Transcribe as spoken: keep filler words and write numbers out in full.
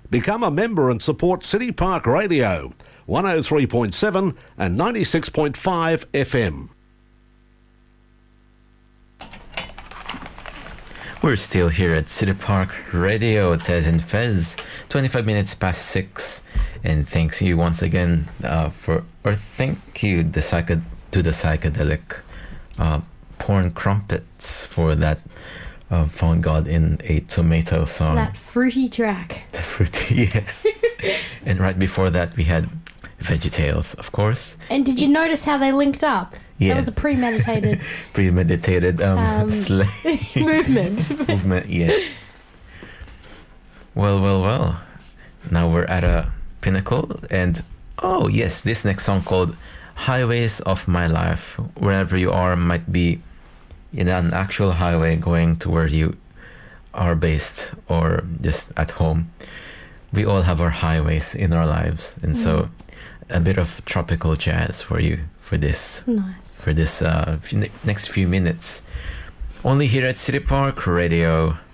Become a member and support City Park Radio, one oh three point seven and ninety-six point five F M. We're still here at City Park Radio, Tez and Fez, twenty-five minutes past six. And thanks you once again uh, for, or thank you the psycho, to the psychedelic uh, Porn Crumpets for that uh, Found God in a Tomato song. That fruity track. The fruity, yes. And right before that we had VeggieTales, of course. And did you notice how they linked up? Yeah. That was a premeditated premeditated um, um, slay- movement. movement, yes. Well, well, well. Now we're at a pinnacle, and oh yes, this next song called Highways of My Life. Wherever you are might be in an actual highway going to where you are based or just at home. We all have our highways in our lives, and mm. so a bit of tropical jazz for you for this nice for this uh, few, next few minutes, only here at City Park Radio.